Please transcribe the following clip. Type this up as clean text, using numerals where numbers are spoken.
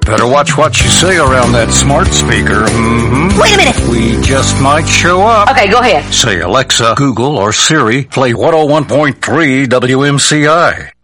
Better watch what you say around that smart speaker. Mm-hmm. Wait a minute. We just might show up. Okay, go ahead. Say, Alexa, Google, or Siri, play 101.3 WMCI.